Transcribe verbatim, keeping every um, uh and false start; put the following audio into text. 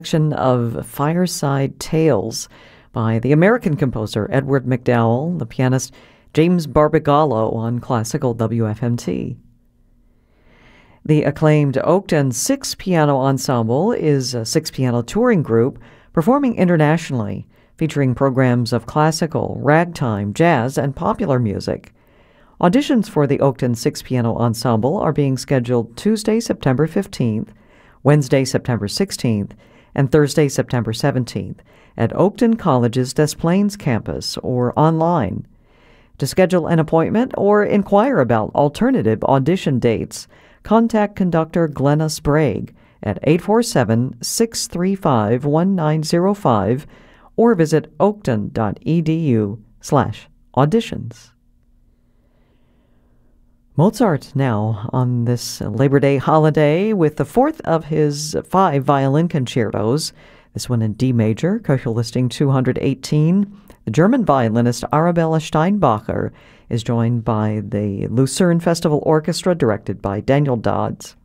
Collection of Fireside Tales by the American composer Edward MacDowell, the pianist James Barbagallo on classical W F M T. The acclaimed Oakton Six Piano Ensemble is a six-piano touring group performing internationally, featuring programs of classical, ragtime, jazz, and popular music. Auditions for the Oakton Six Piano Ensemble are being scheduled Tuesday, September fifteenth, Wednesday, September sixteenth, and Thursday, September seventeenth at Oakton College's Des Plaines campus or online. To schedule an appointment or inquire about alternative audition dates, contact conductor Glenna Sprague at eight four seven, six three five, one nine zero five or visit oakton.edu slash auditions. Mozart now on this Labor Day holiday with the fourth of his five violin concertos, this one in D major, Köchel listing two hundred eighteen. The German violinist Arabella Steinbacher is joined by the Lucerne Festival Orchestra directed by Daniel Dodds.